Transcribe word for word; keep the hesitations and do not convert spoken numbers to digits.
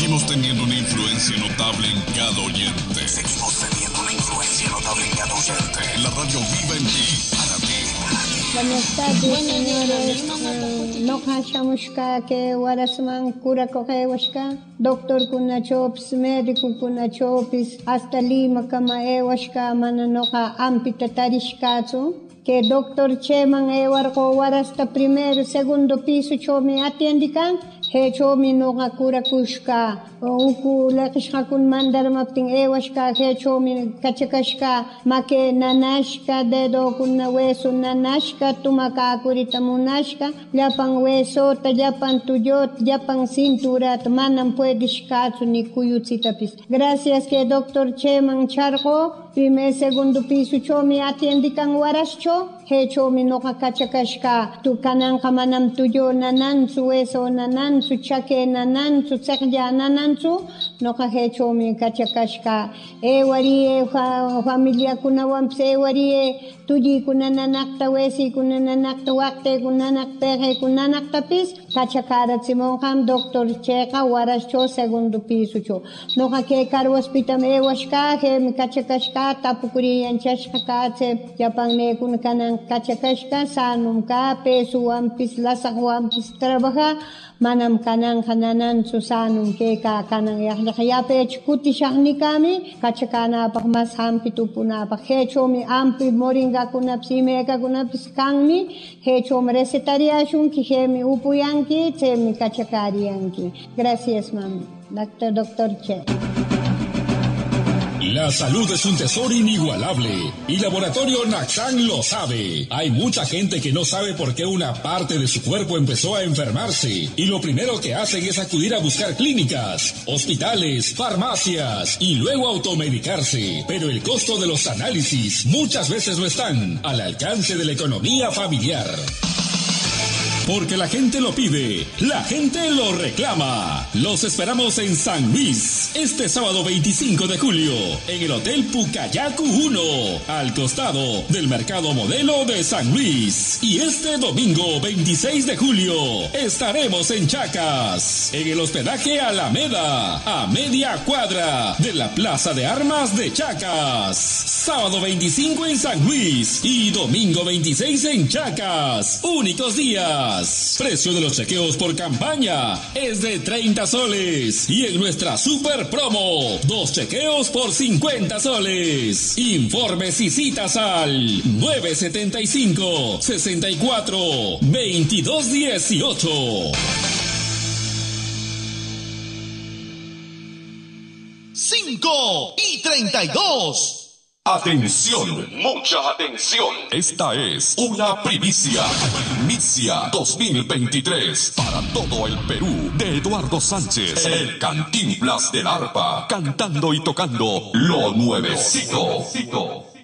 Seguimos teniendo una influencia notable en cada oyente. Seguimos teniendo una influencia notable en cada oyente. La radio viva en ti, para ti. Buenas tardes, señores. No hashamushka que warasman cura coge doctor kunachopis, médico kunachopis, hasta Lima kama ewashka mananoka ampita tarishkatsu. Que doctor Cheman ewar ko warasta primero, segundo piso chomi atiendikan, he chomi noga kura kushka, uku lakishka kun mandar mapting ewashka, he chomi kachakashka, make nanashka, dedo kun na hueso nanashka, tumaka kurita munashka, llapan hueso, llapan tuyot, llapan cintura, manam puedishkatsu ni kuyutzitapis. Gracias que doctor Cheman charco, primer, segundo piso chomi atiendikan warascho, he chomi noka kachakashka, tu kanan kamanam tuyo nanan su eso nanan su chake nanan su tsekya nanan su noka he chomi kachakashka. E wari e familia kuna wamse e wari e tuji kuna nanakta wesi kuna nanakta wakte kuna nanakta he kuna nanakta pis kachakara simon doctor cheka warascho segundo piso cho noka ke kar hospital me washka he mi kachakashka tapukuri yanchashka kache yapang ne kun kanan kachakashka sanum ka pesu wampis lasak wampis trabaja manam kanan kananan susanum ke ka kanang yakya pe chkuti shahni kami kachakana pak mas hampi tupuna pak hecho mi ampi moringa kunapsi meka kunapis kangmi hecho resetaria shun ki hemi upuyanki che mi kachakariyanki. Gracias mami. Doctor Doctor Che. La salud es un tesoro inigualable y Laboratorio Naxan lo sabe. Hay mucha gente que no sabe por qué una parte de su cuerpo empezó a enfermarse y lo primero que hacen es acudir a buscar clínicas, hospitales, farmacias y luego automedicarse. Pero el costo de los análisis muchas veces no están al alcance de la economía familiar. Porque la gente lo pide, la gente lo reclama. Los esperamos en San Luis, este sábado veinticinco de julio, en el Hotel Pucayacu uno, al costado del Mercado Modelo de San Luis. Y este domingo veintiséis de julio, estaremos en Chacas, en el hospedaje Alameda, a media cuadra de la Plaza de Armas de Chacas. Sábado veinticinco en San Luis y domingo veintiséis en Chacas. Únicos días. Precio de los chequeos por campaña es de treinta soles y en nuestra super promo, dos chequeos por cincuenta soles. Informes y citas al nueve setenta y cinco, sesenta y cuatro, veintidós dieciocho. Cinco y treinta y dos. Atención, mucha atención. Esta es una primicia. Primicia dos mil veintitrés para todo el Perú de Eduardo Sánchez, el Cantinflas del arpa, cantando y tocando lo nuevecito.